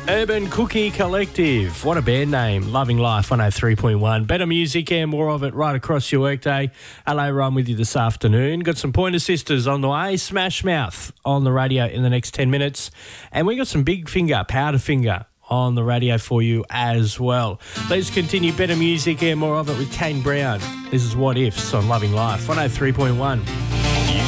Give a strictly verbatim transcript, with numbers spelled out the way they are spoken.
Urban Cookie Collective. What a band name. Loving Life one oh three point one. Better music and more of it right across your workday. Hello, Ron with you this afternoon. Got some Pointer Sisters on the way. Smash Mouth on the radio in the next ten minutes. And we got some Big Finger, Powder Finger on the radio for you as well. Let's continue better music and more of it with Kane Brown. This is What Ifs on Loving Life one oh three point one.